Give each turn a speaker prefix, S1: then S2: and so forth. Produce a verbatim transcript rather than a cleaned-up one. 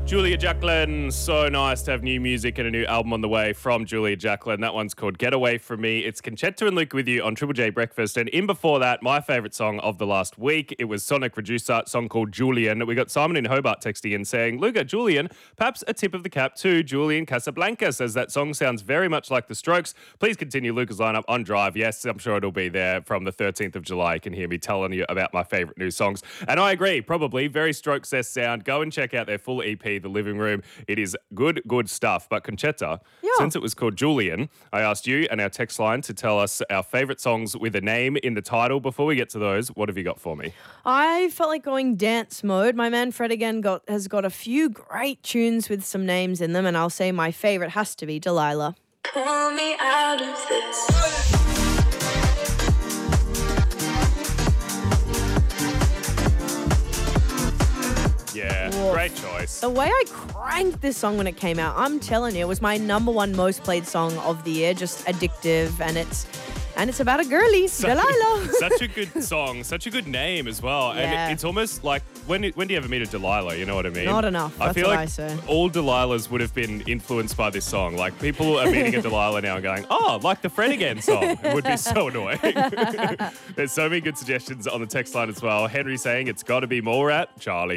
S1: Julia Jacqueline, so nice to have new music and a new album on the way from Julia Jacqueline. That one's called Get Away From Me. It's Conchetta and Luke with you on Triple J Breakfast. And in before that, my favourite song of the last week, it was Sonic Producer, song called Julian. We got Simon in Hobart texting in saying, Luca, Julian, perhaps a tip of the cap to Julian Casablancas, as that song sounds very much like The Strokes. Please continue Luca's lineup on Drive. Yes, I'm sure it'll be there from the thirteenth of July. You can hear me telling you about my favourite new songs. And I agree, probably very Strokes-esque sound. Go and check out their full E P, The Living Room. It is good, good stuff. But Conchetta,
S2: Yeah.
S1: since it was called Julian, I asked you and our text line to tell us our favourite songs with a name in the title. Before we get to those, what have you got for me?
S2: I felt like going dance mode. My man Fred again got has got a few great tunes with some names in them, and I'll say my favourite has to be Delilah.
S3: Pull me out of this.
S1: Yeah,
S2: Woof.
S1: great choice.
S2: The way I cranked this song when it came out, I'm telling you, it was my number one most played song of the year. Just addictive, and it's and it's about a girlie, Delilah.
S1: Such a good song, such a good name as well.
S2: Yeah.
S1: And it's almost like, when when do you ever meet a Delilah? You know what I mean?
S2: Not enough,
S1: I
S2: that's
S1: feel
S2: what
S1: like
S2: I say.
S1: all Delilahs would have been influenced by this song. Like, people are meeting a Delilah now and going, oh, like the Fred Again song. It would be so annoying. There's so many good suggestions on the text line as well. Henry saying it's got to be Mallrat. Charlie.